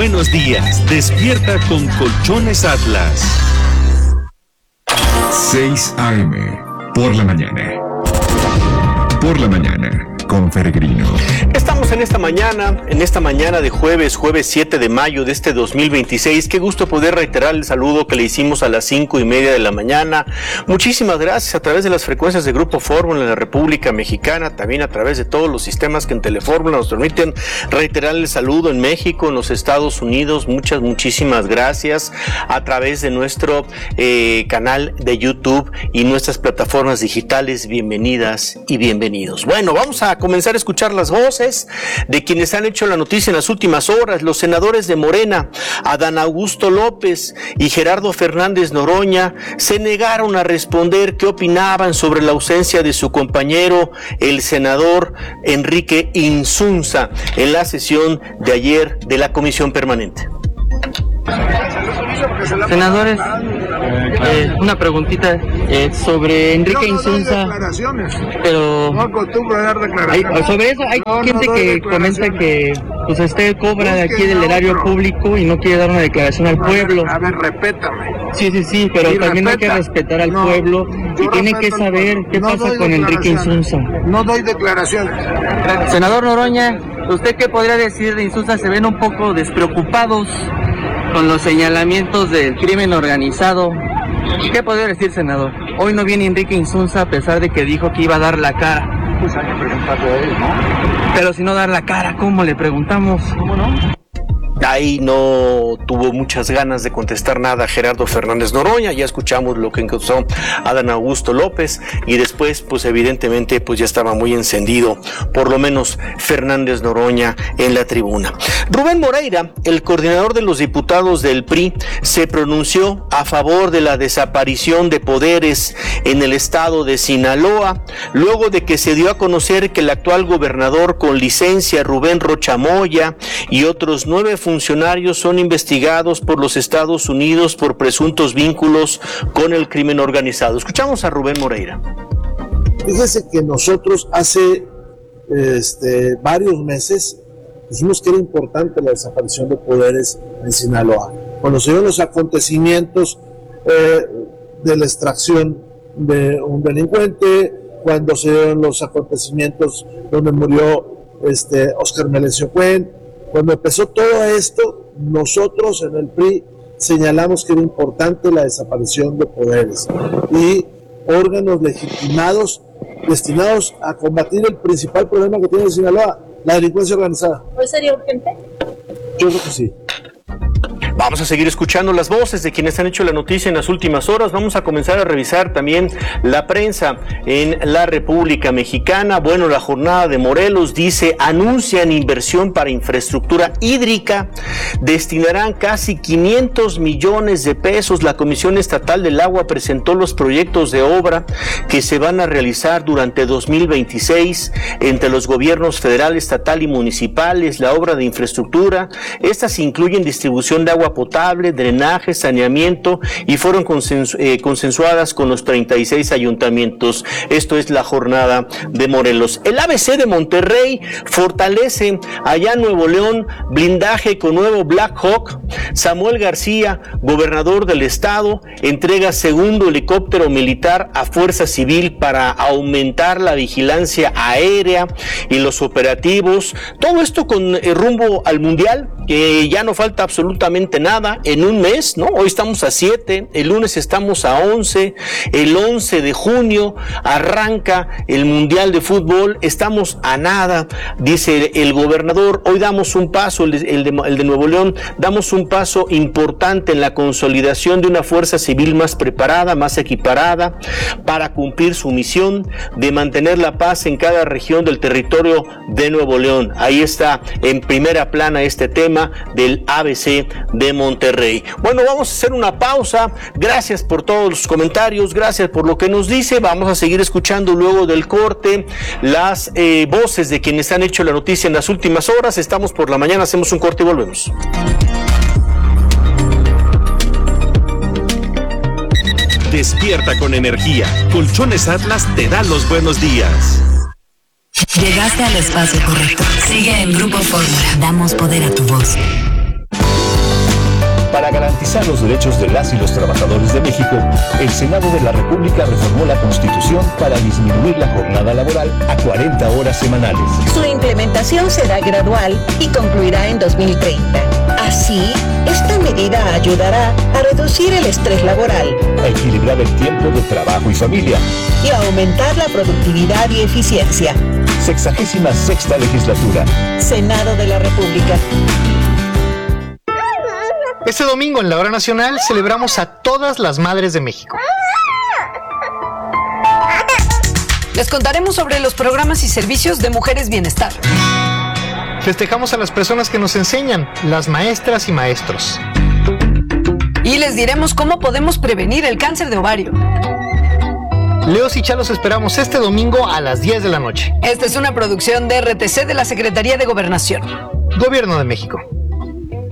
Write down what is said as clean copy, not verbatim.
buenos días. Despierta con Colchones Atlas. 6 a.m. Por la mañana. Por la mañana. Con Peregrino. Estamos en esta mañana de jueves 7 de mayo de este 2026. Qué gusto poder reiterar el saludo que le hicimos a las 5:30 de la mañana. Muchísimas gracias a través de las frecuencias de Grupo Fórmula en la República Mexicana, también a través de todos los sistemas que en Telefórmula nos permiten reiterar el saludo en México, en los Estados Unidos. Muchísimas gracias a través de nuestro canal de YouTube y nuestras plataformas digitales. Bienvenidas y bienvenidos. Bueno, vamos a comenzar a escuchar las voces de quienes han hecho la noticia en las últimas horas. Los senadores de Morena, Adán Augusto López y Gerardo Fernández Noroña, se negaron a responder qué opinaban sobre la ausencia de su compañero, el senador Enrique Insunza, en la sesión de ayer de la Comisión Permanente. Senadores, una preguntita sobre Enrique Insunza, pero no acostumbro a dar declaraciones. Sobre eso hay gente que comenta que pues usted cobra de aquí del erario público y no quiere dar una declaración al pueblo. A ver, respétame. Sí, pero Sí, también hay que respetar al pueblo y tiene que saber qué pasa con Enrique Insunza. No doy declaraciones. Senador Noroña, ¿usted qué podría decir de Insunza? Se ven un poco despreocupados con los señalamientos del crimen organizado. ¿Qué podría decir, senador? Hoy no viene Enrique Insunza a pesar de que dijo que iba a dar la cara. Pues hay que preguntarle a él, ¿no? Pero si no dar la cara, ¿cómo le preguntamos? ¿Cómo no? Ahí no tuvo muchas ganas de contestar nada Gerardo Fernández Noroña. Ya escuchamos lo que encausó Adán Augusto López y después, pues evidentemente, pues ya estaba muy encendido, por lo menos Fernández Noroña en la tribuna. Rubén Moreira, el coordinador de los diputados del PRI, se pronunció a favor de la desaparición de poderes en el estado de Sinaloa, luego de que se dio a conocer que el actual gobernador con licencia, Rubén Rocha Moya, y otros 9 funcionarios son investigados por los Estados Unidos por presuntos vínculos con el crimen organizado. Escuchamos a Rubén Moreira. Fíjese que nosotros hace varios meses dijimos que era importante la desaparición de poderes en Sinaloa. Cuando se dieron los acontecimientos de la extracción de un delincuente, cuando se dieron los acontecimientos donde murió Óscar Melesio Cuen, cuando empezó todo esto, nosotros en el PRI señalamos que era importante la desaparición de poderes y órganos legitimados destinados a combatir el principal problema que tiene Sinaloa, la delincuencia organizada. ¿Hoy sería urgente? Yo creo que sí. Vamos a seguir escuchando las voces de quienes han hecho la noticia en las últimas horas. Vamos a comenzar a revisar también la prensa en la República Mexicana. Bueno, la jornada de Morelos dice, anuncian inversión para infraestructura hídrica, destinarán casi 500 millones de pesos. La Comisión Estatal del Agua presentó los proyectos de obra que se van a realizar durante 2026 entre los gobiernos federal, estatal y municipales. La obra de infraestructura, estas incluyen distribución de agua potable, drenaje, saneamiento y fueron consensuadas con los 36 ayuntamientos. Esto es la jornada de Morelos. El ABC de Monterrey fortalece allá en Nuevo León blindaje con nuevo Black Hawk. Samuel García, gobernador del estado, entrega segundo helicóptero militar a Fuerza Civil para aumentar la vigilancia aérea y los operativos. Todo esto con rumbo al Mundial, que ya no falta absolutamente nada en un mes, ¿no? Hoy estamos a 7, el lunes estamos a 11, el 11 de junio arranca el Mundial de Fútbol, estamos a nada, dice el gobernador. Hoy damos un paso, el de Nuevo León, damos un paso importante en la consolidación de una fuerza civil más preparada, más equiparada, para cumplir su misión de mantener la paz en cada región del territorio de Nuevo León. Ahí está en primera plana este tema del ABC de Monterrey. Bueno, vamos a hacer una pausa. Gracias por todos los comentarios, gracias por lo que nos dice. Vamos a seguir escuchando luego del corte las voces de quienes han hecho la noticia en las últimas horas. Estamos por la mañana, hacemos un corte y volvemos. Despierta con energía. Colchones Atlas te da los buenos días. Llegaste al espacio correcto. Sigue en Grupo Fórmula. Damos poder a tu voz. Para garantizar los derechos de las y los trabajadores de México, el Senado de la República reformó la Constitución para disminuir la jornada laboral a 40 horas semanales. Su implementación será gradual y concluirá en 2030. Así, esta medida ayudará a reducir el estrés laboral, A equilibrar el tiempo de trabajo y familia. y a aumentar la productividad y eficiencia. 66ª legislatura. Senado de la República. Este domingo en la Hora Nacional celebramos a todas las madres de México. Les contaremos sobre los programas y servicios de Mujeres Bienestar. Festejamos a las personas que nos enseñan, las maestras y maestros. Y les diremos cómo podemos prevenir el cáncer de ovario. Leos y Chalos esperamos este domingo a las 10 de la noche. Esta es una producción de RTC de la Secretaría de Gobernación. Gobierno de México.